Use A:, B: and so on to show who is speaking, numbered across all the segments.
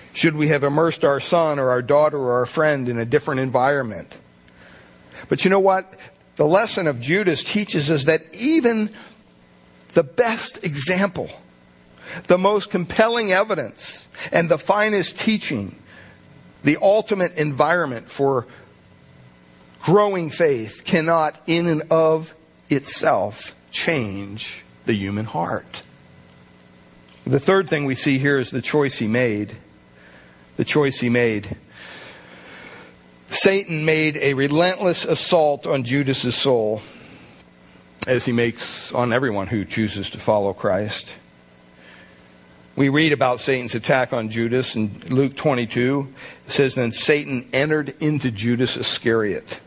A: Should we have immersed our son or our daughter or our friend in a different environment? But you know what? The lesson of Judas teaches us that even the best example, the most compelling evidence, and the finest teaching, the ultimate environment for growing faith cannot in and of itself change the human heart. The third thing we see here is the choice he made. The choice he made. Satan made a relentless assault on Judas' soul, as he makes on everyone who chooses to follow Christ. We read about Satan's attack on Judas in Luke 22. It says, then Satan entered into Judas Iscariot.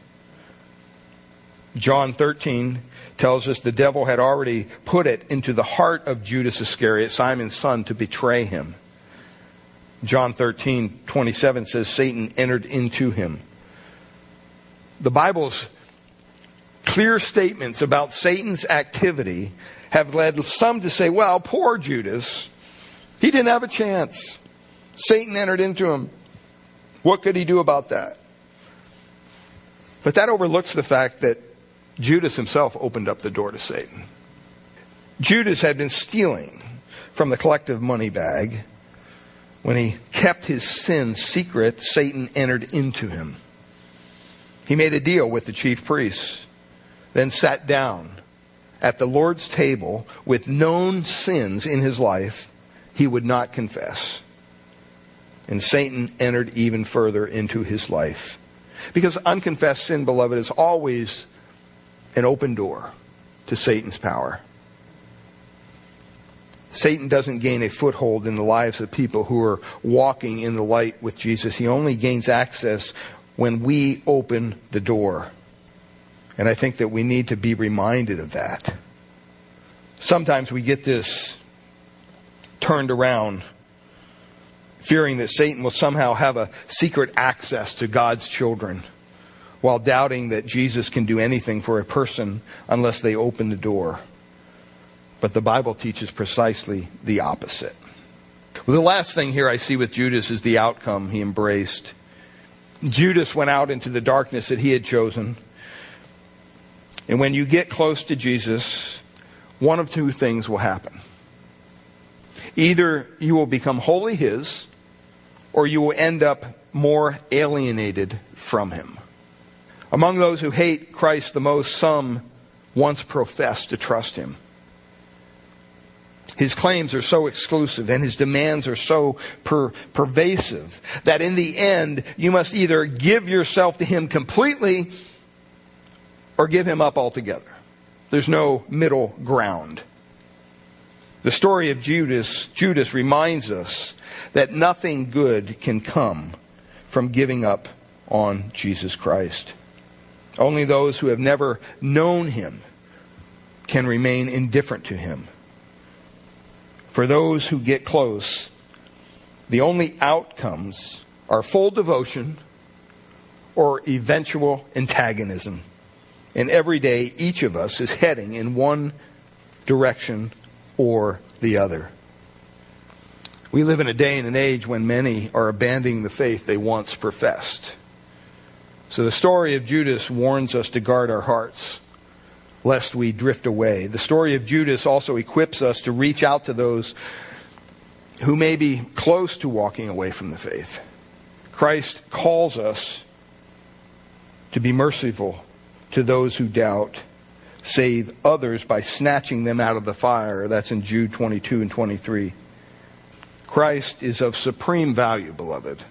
A: John 13 tells us the devil had already put it into the heart of Judas Iscariot, Simon's son, to betray him. John 13:27 says Satan entered into him. The Bible's clear statements about Satan's activity have led some to say, well, poor Judas, he didn't have a chance. Satan entered into him. What could he do about that? But that overlooks the fact that Judas himself opened up the door to Satan. Judas had been stealing from the collective money bag. When he kept his sin secret, Satan entered into him. He made a deal with the chief priests, then sat down at the Lord's table with known sins in his life he would not confess. And Satan entered even further into his life. Because unconfessed sin, beloved, is always an open door to Satan's power. Satan doesn't gain a foothold in the lives of people who are walking in the light with Jesus. He only gains access when we open the door. And I think that we need to be reminded of that. Sometimes we get this turned around, fearing that Satan will somehow have a secret access to God's children, while doubting that Jesus can do anything for a person unless they open the door. But the Bible teaches precisely the opposite. Well, the last thing here I see with Judas is the outcome he embraced. Judas went out into the darkness that he had chosen. And when you get close to Jesus, one of two things will happen. Either you will become wholly his, or you will end up more alienated from him. Among those who hate Christ the most, some once professed to trust him. His claims are so exclusive and his demands are so pervasive that in the end you must either give yourself to him completely or give him up altogether. There's no middle ground. The story of Judas reminds us that nothing good can come from giving up on Jesus Christ. Only those who have never known him can remain indifferent to him. For those who get close, the only outcomes are full devotion or eventual antagonism. And every day, each of us is heading in one direction or the other. We live in a day and an age when many are abandoning the faith they once professed. So the story of Judas warns us to guard our hearts, lest we drift away. The story of Judas also equips us to reach out to those who may be close to walking away from the faith. Christ calls us to be merciful to those who doubt, save others by snatching them out of the fire. That's in Jude 22 and 23. Christ is of supreme value, beloved.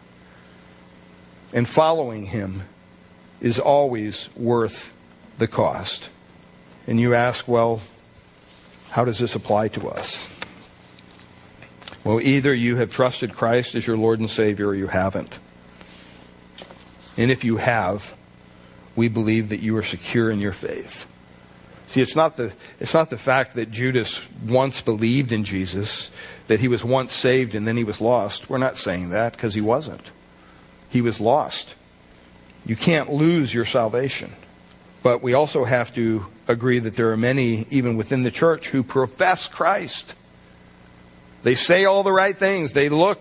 A: And following him is always worth the cost. And you ask, well, how does this apply to us? Well, either you have trusted Christ as your Lord and Savior or you haven't. And if you have, we believe that you are secure in your faith. See, it's not the fact that Judas once believed in Jesus, that he was once saved and then he was lost. We're not saying that, because he wasn't. He was lost. You can't lose your salvation. But we also have to agree that there are many, even within the church, who profess Christ. They say all the right things. They look